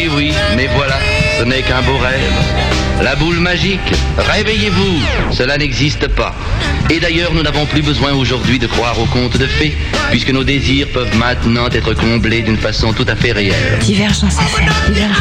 Oui, oui, mais voilà, ce n'est qu'un beau rêve. La boule magique, réveillez-vous, cela n'existe pas. Et d'ailleurs, nous n'avons plus besoin aujourd'hui de croire aux contes de fées, puisque nos désirs peuvent maintenant être comblés d'une façon tout à fait réelle. Divergence FM.